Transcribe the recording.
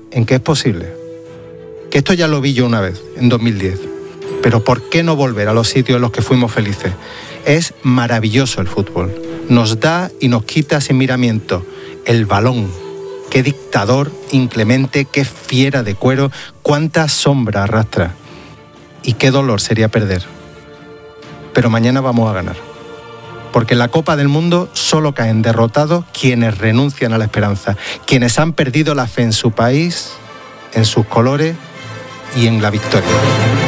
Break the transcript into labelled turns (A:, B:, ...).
A: en que es posible. Que esto ya lo vi yo una vez, en 2010. Pero ¿por qué no volver a los sitios en los que fuimos felices? Es maravilloso el fútbol. Nos da y nos quita sin miramiento. El balón. Qué dictador inclemente, qué fiera de cuero, cuánta sombra arrastra. Y qué dolor sería perder. Pero mañana vamos a ganar. Porque en la Copa del Mundo solo caen derrotados quienes renuncian a la esperanza, quienes han perdido la fe en su país, en sus colores y en la victoria.